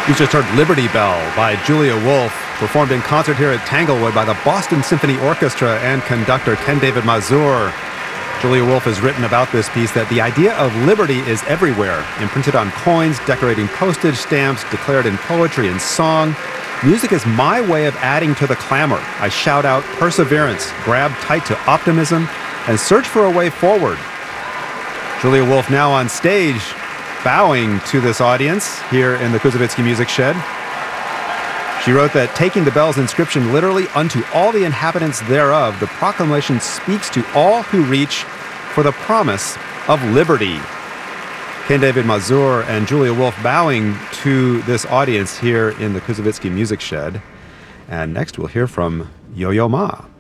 You just heard Liberty Bell by Julia Wolf, performed in concert here at Tanglewood by the Boston Symphony Orchestra and conductor Ken David Mazur. Julia Wolf has written about this piece that the idea of liberty is everywhere, imprinted on coins, decorating postage stamps, declared in poetry and song. Music is my way of adding to the clamor. I shout out perseverance, grab tight to optimism, and search for a way forward. Julia Wolf now on stage, bowing to this audience here in the Kuzovitsky Music Shed. She wrote that taking the bell's inscription literally, unto all the inhabitants thereof, the proclamation speaks to all who reach for the promise of liberty. Ken David Mazur and Julia Wolf bowing to this audience here in the Kuzovitsky Music Shed. And next we'll hear from Yo-Yo Ma.